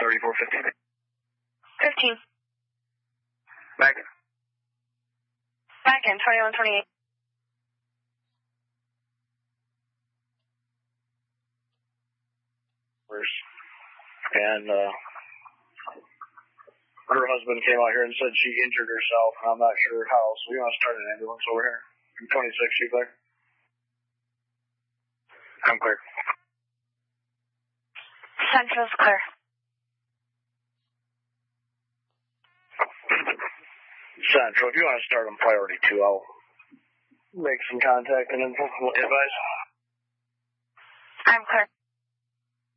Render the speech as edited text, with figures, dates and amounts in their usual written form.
priority 415. 15. Back. Back in, 2128. And her husband came out here and said she injured herself, and I'm not sure how, so we want to start an ambulance over here. 26, you clear? I'm clear. Central's clear. Central, if you want to start on priority 2, I'll make some contact and then we'll advise. I'm clear.